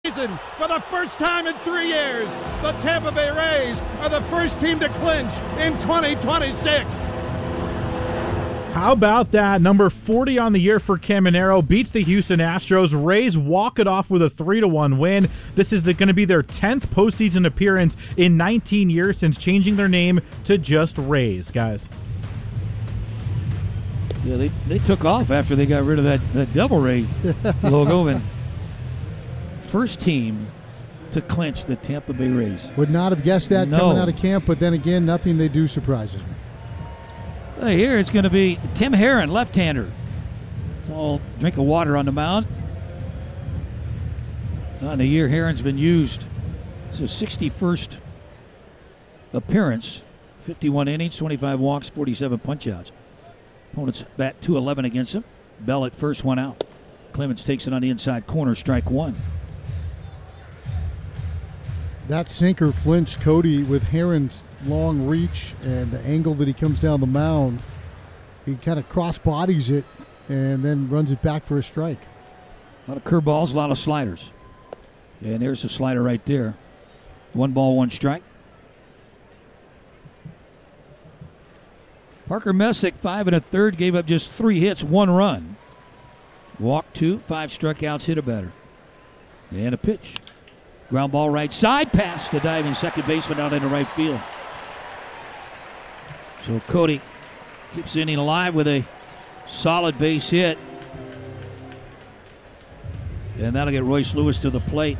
Season, for the first time in 3 years, the Tampa Bay Rays are the first team to clinch in 2026. How about that? Number 40 on the year for Caminero beats the Houston Astros. Rays walk it off with a 3-1 win. This is going to be their 10th postseason appearance in 19 years since changing their name to just Rays, guys. Yeah, they took off after they got rid of that Devil Ray logo. And first team to clinch the Tampa Bay Rays. Would not have guessed that coming out of camp, but then again, nothing they do surprises me. Here it's going to be Tim Herrin, left-hander. So drink of water on the mound. On the year Herrin's been used. It's his 61st appearance. 51 innings, 25 walks, 47 punch-outs. Opponents bat .211 against him. Bell at first, one out. Clemens takes it on the inside corner, strike one. That sinker flinched Cody with Herrin's long reach and the angle that he comes down the mound. He kind of cross bodies it and then runs it back for a strike. A lot of curveballs, a lot of sliders. And there's a slider right there. 1 ball, 1 strike. Parker Messick, 5 1/3, gave up just 3 hits, 1 run. Walked 2, 5 strikeouts, hit a batter. And a pitch. Ground ball right side, pass to diving second baseman out into right field. So Cody keeps the inning alive with a solid base hit. And that'll get Royce Lewis to the plate.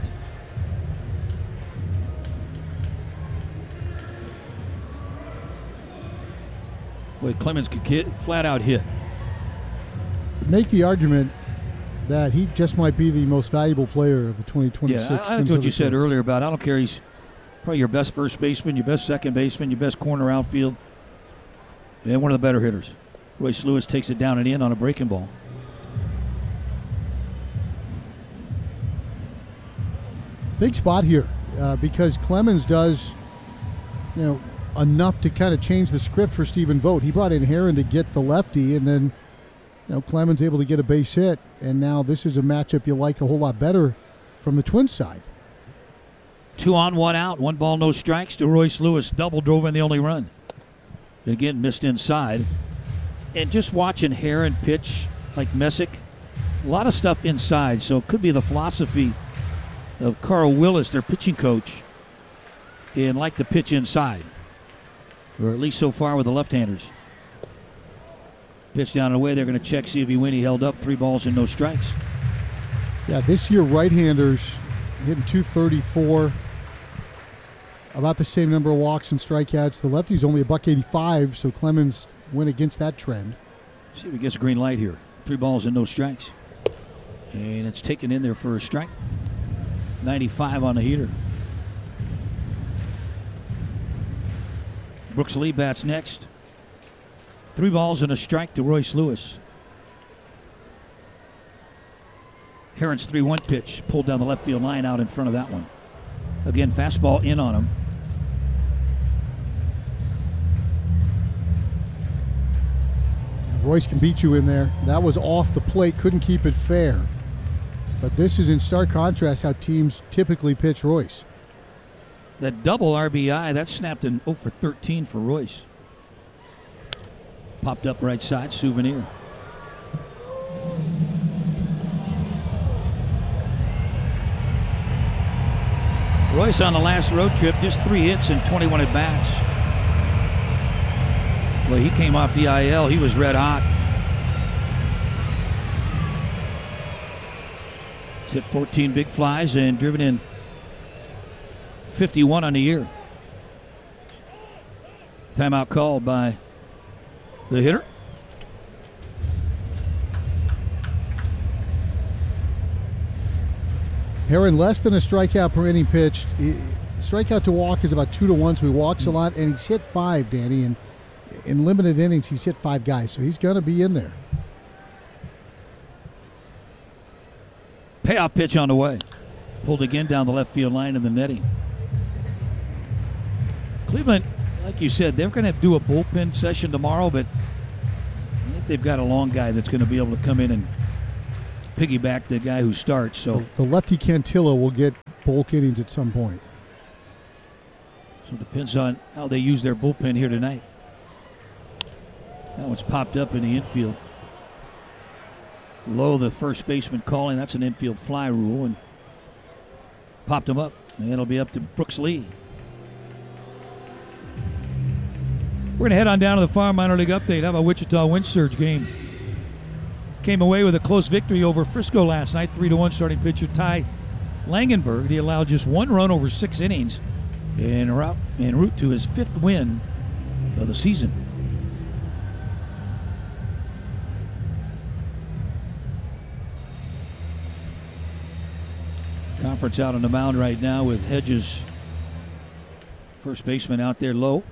Boy, Clemens could get flat out hit. Make the argument that he just might be the most valuable player of the 2026. Yeah, I like what you said earlier about, I don't care, he's probably your best first baseman, your best second baseman, your best corner outfield, and one of the better hitters. Royce Lewis takes it down and in on a breaking ball. Big spot here because Clemens does, enough to kind of change the script for Stephen Vogt. He brought in Herrin to get the lefty, and then Clemens able to get a base hit, and now this is a matchup you like a whole lot better from the Twins side. 2 on, 1 out, 1 ball, no strikes to Royce Lewis. Double drove in the only run. And again, missed inside. And just watching Herrin pitch like Messick, a lot of stuff inside, so it could be the philosophy of Carl Willis, their pitching coach, and like to pitch inside, or at least so far with the left-handers. Pitch down and away. They're going to check, see if he held up. 3 balls and no strikes. Yeah, this year right-handers hitting .234, about the same number of walks and strikeouts. The lefty's only $185, so Clemens went against that trend. See if he gets a green light here. 3 balls and no strikes. And it's taken in there for a strike. 95 on the heater. Brooks Lee bats next. 3 balls and a strike to Royce Lewis. Herrin's 3-1 pitch pulled down the left field line out in front of that one. Again, fastball in on him. Royce can beat you in there. That was off the plate, couldn't keep it fair. But this is in stark contrast how teams typically pitch Royce. That double RBI, that snapped an 0 for 13 for Royce. Popped up right side, Souvenir. Royce on the last road trip, just 3 hits and 21 at-bats. Well, he came off the IL. He was red hot. He's hit 14 big flies and driven in 51 on the year. Timeout called by the hitter. Herrin less than a strikeout per inning pitched. Strikeout to walk is about 2 to 1, so he walks a lot, and he's hit 5, Danny, and in limited innings he's hit 5 guys, so he's going to be in there. Payoff pitch on the way. Pulled again down the left field line in the netting. Cleveland, like you said, they're going to do a bullpen session tomorrow, but I think they've got a long guy that's going to be able to come in and piggyback the guy who starts. So the lefty Cantillo will get bulk innings at some point. So it depends on how they use their bullpen here tonight. That one's popped up in the infield. Low, the first baseman calling. That's an infield fly rule, and popped him up. And it'll be up to Brooks Lee. We're going to head on down to the Farm Minor League update. How about Wichita Wind Surge game? Came away with a close victory over Frisco last night, 3-1. Starting pitcher Ty Langenberg. He allowed just 1 run over 6 innings en route to his 5th win of the season. Conference out on the mound right now with Hedges, first baseman, out there low.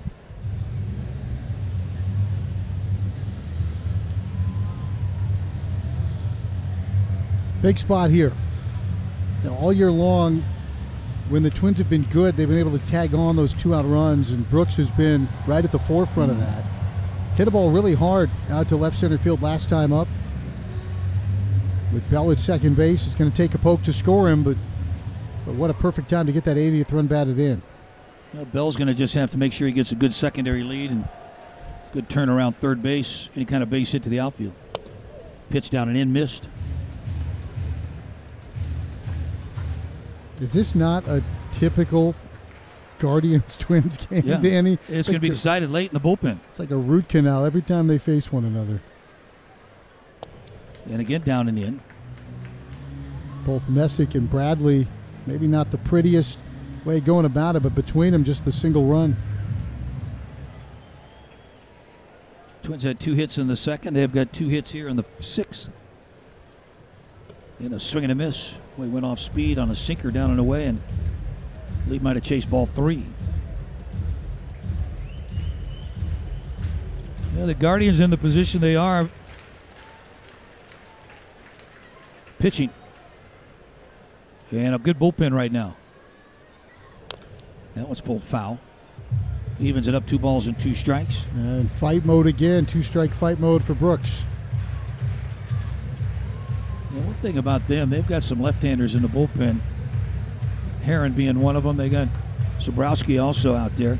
Big spot here. Now, all year long, when the Twins have been good, they've been able to tag on those 2-out runs, and Brooks has been right at the forefront of that. Hit the ball really hard out to left center field last time up. With Bell at second base, it's going to take a poke to score him, but what a perfect time to get that 80th run batted in. Well, Bell's going to just have to make sure he gets a good secondary lead and good turnaround third base, any kind of base hit to the outfield. Pitch down and in, missed. Is this not a typical Guardians-Twins game, Yeah. Danny? It's going to be decided late in the bullpen. It's like a root canal every time they face one another. And again, down and in. Both Messick and Bradley, maybe not the prettiest way going about it, but between them, just the single run. Twins had 2 hits in the second. They've got 2 hits here in the 6th. And a swing and a miss. He went off speed on a sinker down and away, and Lee might have chased ball 3. Yeah, the Guardians in the position they are. Pitching. And a good bullpen right now. That one's pulled foul. Evens it up, 2 balls and 2 strikes. And fight mode again, 2-strike fight mode for Brooks. Yeah, one thing about them, they've got some left-handers in the bullpen. Herron being one of them. They got Sobrowski also out there.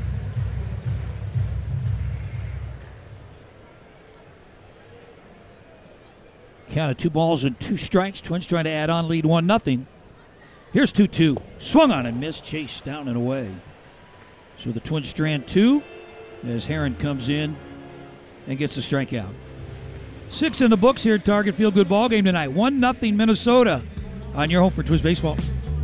Count of 2 balls and 2 strikes. Twins trying to add on, lead 1-0. Here's 2-2. Swung on and missed. Chase down and away. So the Twins strand 2 as Herron comes in and gets a strikeout. 6 in the books here at Target Field. Good ball game tonight. 1-0 Minnesota on your home for Twins baseball.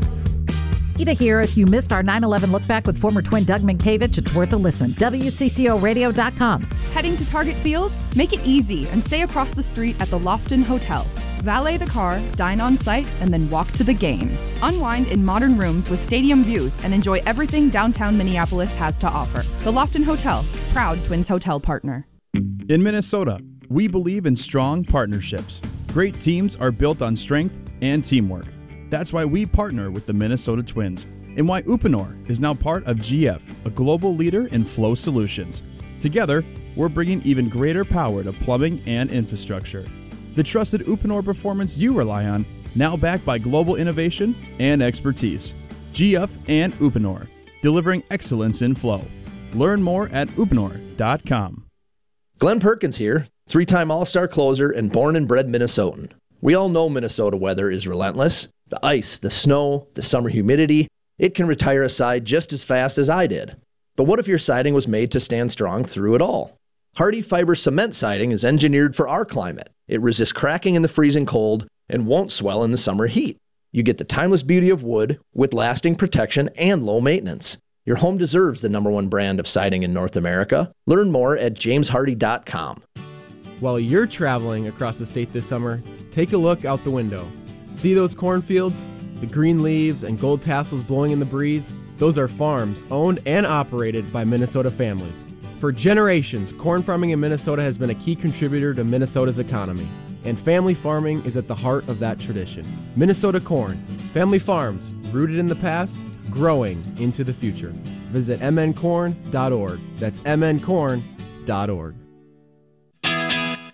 Ida here. If you missed our 9/11 look back with former Twin Doug Minkavich, it's worth a listen. WCCOradio.com. Heading to Target Field? Make it easy and stay across the street at the Lofton Hotel. Valet the car, dine on site, and then walk to the game. Unwind in modern rooms with stadium views and enjoy everything downtown Minneapolis has to offer. The Lofton Hotel, proud Twins hotel partner. In Minnesota, we believe in strong partnerships. Great teams are built on strength and teamwork. That's why we partner with the Minnesota Twins, and why Uponor is now part of GF, a global leader in flow solutions. Together, we're bringing even greater power to plumbing and infrastructure. The trusted Uponor performance you rely on, now backed by global innovation and expertise. GF and Uponor, delivering excellence in flow. Learn more at uponor.com. Glenn Perkins here, 3-time All-Star closer and born and bred Minnesotan. We all know Minnesota weather is relentless. The ice, the snow, the summer humidity, it can retire a side just as fast as I did. But what if your siding was made to stand strong through it all? Hardy Fiber Cement Siding is engineered for our climate. It resists cracking in the freezing cold and won't swell in the summer heat. You get the timeless beauty of wood with lasting protection and low maintenance. Your home deserves the #1 brand of siding in North America. Learn more at jameshardy.com. While you're traveling across the state this summer, take a look out the window. See those cornfields? The green leaves and gold tassels blowing in the breeze? Those are farms owned and operated by Minnesota families. For generations, corn farming in Minnesota has been a key contributor to Minnesota's economy, and family farming is at the heart of that tradition. Minnesota Corn, family farms, rooted in the past, growing into the future. Visit mncorn.org. That's mncorn.org.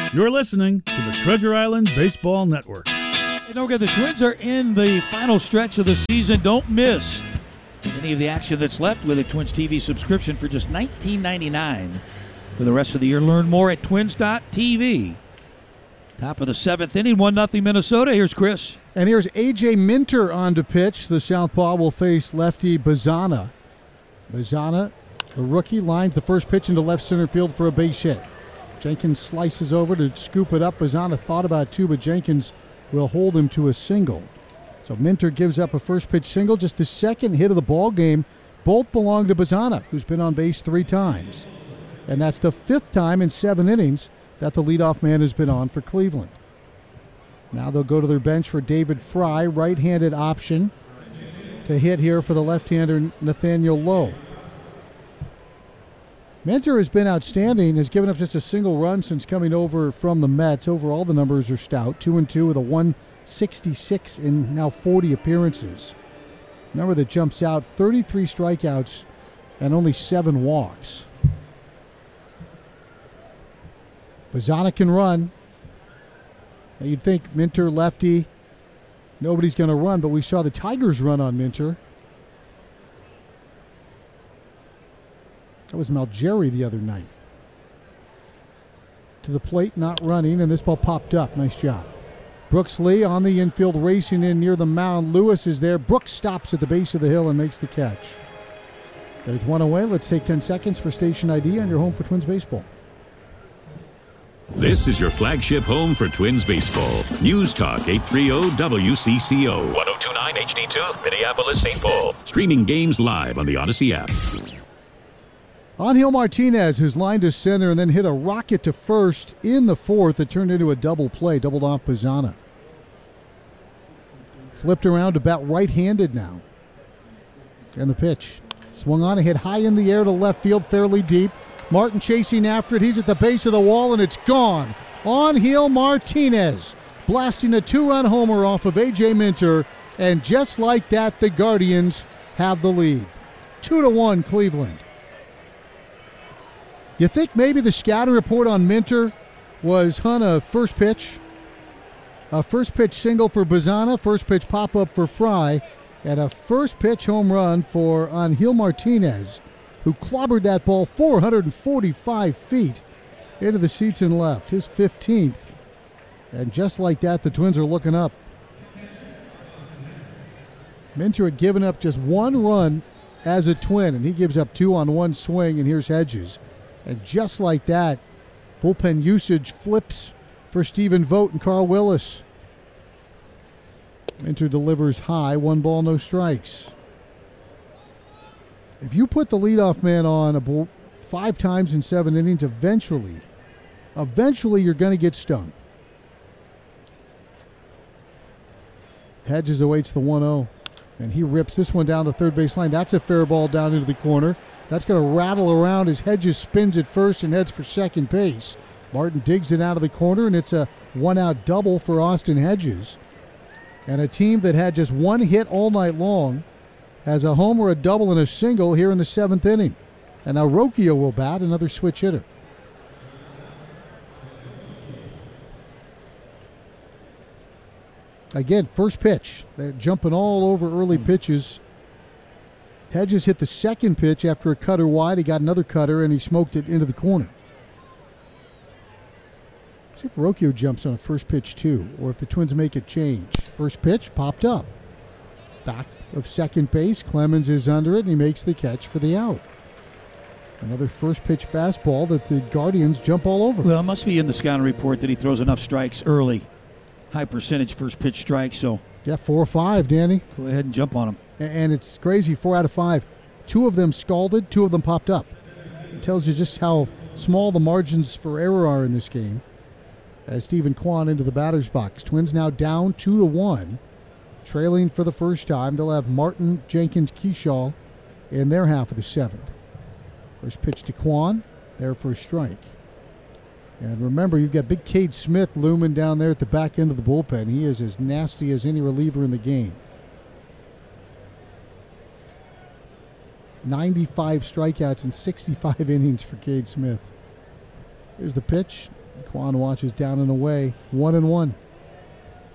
You're listening to the Treasure Island Baseball Network. And don't forget, the Twins are in the final stretch of the season. Don't miss any of the action that's left with a Twins TV subscription for just $19.99 for the rest of the year. Learn more at twins.tv. Top of the 7th inning, 1-0 Minnesota. Here's Chris. And here's A.J. Minter on to pitch. The southpaw will face lefty Bazana. Bazana, the rookie, lines the first pitch into left center field for a base hit. Jenkins slices over to scoop it up. Bazana thought about it too, but Jenkins will hold him to a single. So Minter gives up a first pitch single, just the second hit of the ball game. Both belong to Bazana, who's been on base 3 times. And that's the 5th time in 7 innings that the leadoff man has been on for Cleveland. Now they'll go to their bench for David Fry, right-handed option to hit here for the left-hander Nathaniel Lowe. Minter has been outstanding, has given up just a single run since coming over from the Mets. Overall, the numbers are stout, 2-2 with a 166 in now 40 appearances. Number that jumps out, 33 strikeouts and only 7 walks. Bazana can run. Now you'd think Minter, lefty, nobody's going to run, but we saw the Tigers run on Minter. That was Malgeri the other night. To the plate, not running, and this ball popped up. Nice job. Brooks Lee on the infield, racing in near the mound. Lewis is there. Brooks stops at the base of the hill and makes the catch. There's one away. Let's take 10 seconds for station ID on your home for Twins baseball. This is your flagship home for Twins baseball. News Talk 830 WCCO. 1029 HD2, Minneapolis, St. Paul. Streaming games live on the Odyssey app. Angel Martinez, who's lined to center and then hit a rocket to first in the 4th. It turned into a double play, doubled off Bazana. Flipped around to bat right-handed now. And the pitch. Swung on and hit high in the air to left field, fairly deep. Martin chasing after it. He's at the base of the wall, and it's gone. Angel Martinez blasting a 2-run homer off of A.J. Minter. And just like that, the Guardians have the lead. 2-1 Cleveland. You think maybe the scouting report on Minter was a first pitch? A first pitch single for Bazana, first pitch pop-up for Fry, and a first pitch home run for Angel Martinez, who clobbered that ball 445 feet into the seats and left, his 15th. And just like that, the Twins are looking up. Minter had given up just 1 run as a Twin, and he gives up 2 on 1 swing, and here's Hedges. And just like that, bullpen usage flips for Stephen Vogt and Carl Willis. Minter delivers high, 1 ball, no strikes. If you put the leadoff man on 5 times in 7 innings, eventually you're going to get stung. Hedges awaits the 1-0, and he rips this one down the third base line. That's a fair ball down into the corner. That's going to rattle around as Hedges spins at first and heads for second base. Martin digs it out of the corner, and it's a 1-out double for Austin Hedges. And a team that had just 1 hit all night long has a homer, a double, and a single here in the 7th inning. And now Rocchio will bat, another switch hitter. Again, first pitch. They're jumping all over early pitches. Hedges hit the second pitch after a cutter wide. He got another cutter, and he smoked it into the corner. See if Rocchio jumps on a first pitch, too, or if the Twins make a change. First pitch popped up. Back of second base. Clemens is under it, and he makes the catch for the out. Another first pitch fastball that the Guardians jump all over. Well, it must be in the scouting report that he throws enough strikes early. High percentage first pitch strikes, so. Yeah, 4 or 5, Danny. Go ahead and jump on him. And it's crazy, 4 out of 5. 2 of them scalded, 2 of them popped up. It tells you just how small the margins for error are in this game. As Stephen Kwan into the batter's box. Twins now down 2-1. Trailing for the first time. They'll have Martin, Jenkins, Kershaw in their half of the 7th. First pitch to Kwan. There for a strike. And remember, you've got big Cade Smith looming down there at the back end of the bullpen. He is as nasty as any reliever in the game. 95 strikeouts in 65 innings for Cade Smith. Here's the pitch. Quan watches down and away. 1-1.